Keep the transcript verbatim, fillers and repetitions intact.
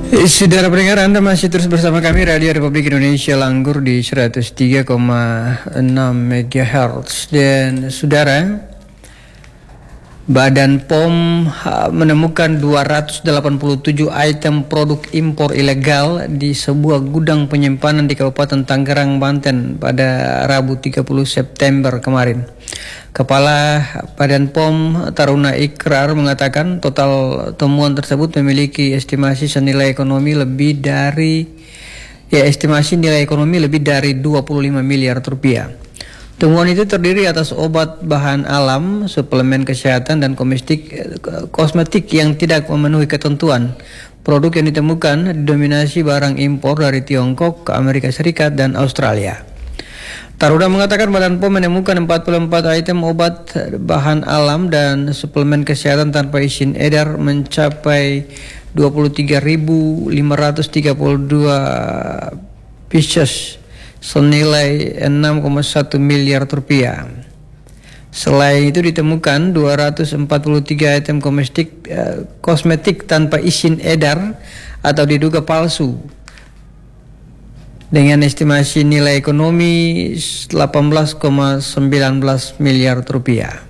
Saudara pendengar, Anda masih terus bersama kami Radio Republik Indonesia Langgur di seratus tiga koma enam megahertz. Dan saudara, Badan P O M menemukan dua ratus delapan puluh tujuh item produk impor ilegal di sebuah gudang penyimpanan di Kabupaten Tangerang, Banten pada Rabu tiga puluh September kemarin. Kepala Badan P O M Taruna Ikrar mengatakan total temuan tersebut memiliki estimasi senilai ekonomi lebih dari ya estimasi nilai ekonomi lebih dari dua puluh lima miliar rupiah. Temuan itu terdiri atas obat bahan alam, suplemen kesehatan, dan kosmetik, kosmetik yang tidak memenuhi ketentuan. Produk yang ditemukan didominasi barang impor dari Tiongkok, Amerika Serikat, dan Australia. Taruna mengatakan Badan P O M menemukan empat puluh empat item obat bahan alam dan suplemen kesehatan tanpa izin edar mencapai dua puluh tiga ribu lima ratus tiga puluh dua pieces senilai enam koma satu miliar rupiah. Selain itu ditemukan dua ratus empat puluh tiga item kosmetik, eh, kosmetik tanpa izin edar atau diduga palsu dengan estimasi nilai ekonomi delapan belas koma satu sembilan miliar rupiah.